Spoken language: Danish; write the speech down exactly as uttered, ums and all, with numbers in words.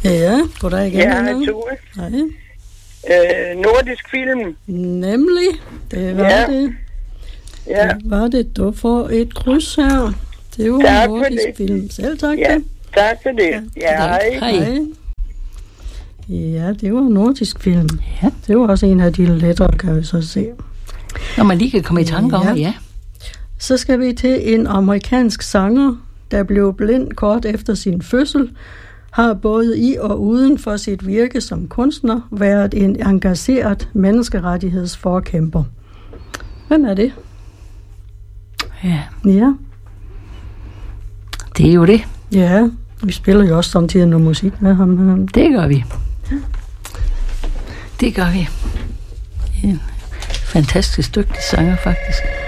Ja, goddag igen. Ja, Tue. Hej. Øh, nordisk film. Nemlig, det var Ja. det. Ja, Det var det. Du får et kryds her. Det var Tak en for nordisk det. film. Selv tak. ja. Ja. Tak for det. Ja, hej. Hej. Ja, det var en nordisk film. Ja. Det var også en af de lettere, kan vi så se. Når man lige kan komme i tanke om, Ja. ja. Så skal vi til en amerikansk sanger, der blev blind kort efter sin fødsel, har både i og uden for sit virke som kunstner været en engageret menneskerettighedsforkæmper. Hvem er det? Ja, Ja, det er jo det. ja. Vi spiller jo også samtidig noget musik med ham. Det gør vi. Det gør vi. En fantastisk dygtig sanger, faktisk.